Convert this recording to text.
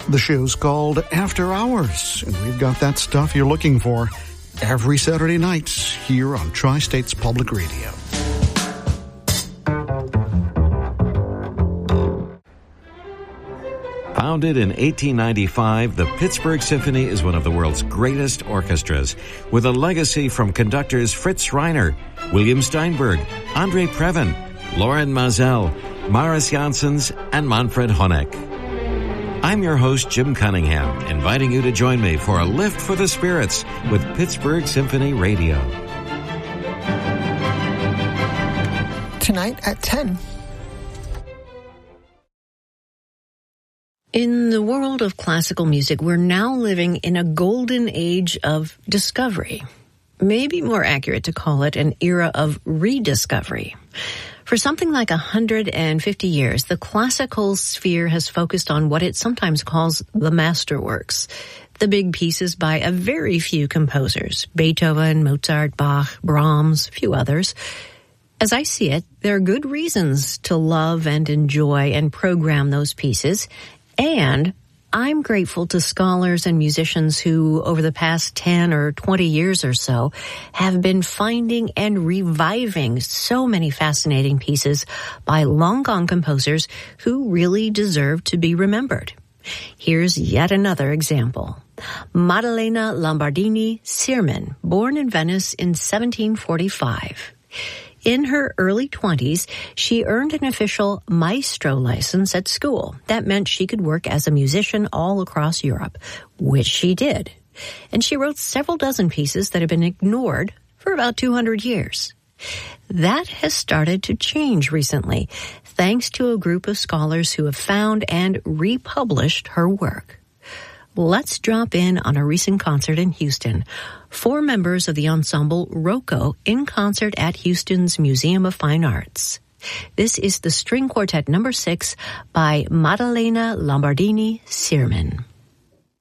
The show's called After Hours, and we've got that stuff you're looking for every Saturday night here on Tri-States Public Radio. Founded in 1895, the Pittsburgh Symphony is one of the world's greatest orchestras, with a legacy from conductors Fritz Reiner, William Steinberg, Andre Previn, Loren Mazel, Maris Janssens, and Manfred Honeck. I'm your host, Jim Cunningham, inviting you to join me for a lift for the spirits with Pittsburgh Symphony Radio. Tonight at 10. In the world of classical music, we're now living in a golden age of discovery. Maybe more accurate to call it an era of rediscovery. For something like 150 years, the classical sphere has focused on what it sometimes calls the masterworks, the big pieces by a very few composers, Beethoven, Mozart, Bach, Brahms, a few others. As I see it, there are good reasons to love and enjoy and program those pieces. And I'm grateful to scholars and musicians who, over the past 10 or 20 years or so, have been finding and reviving so many fascinating pieces by long-gone composers who really deserve to be remembered. Here's yet another example. Maddalena Lombardini-Sirman, born in Venice in 1745. In her early 20s, she earned an official maestro license at school. That meant she could work as a musician all across Europe, which she did. And she wrote several dozen pieces that have been ignored for about 200 years. That has started to change recently, thanks to a group of scholars who have found and republished her work. Let's drop in on a recent concert in Houston. 4 members of the ensemble Rocco in concert at Houston's Museum of Fine Arts. This is the String Quartet No. 6 by Maddalena Lombardini-Sirman.